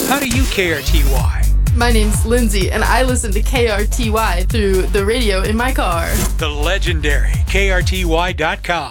How do you KRTY? My name's Lindsay, and I listen to KRTY through the radio in my car. The legendary KRTY.com.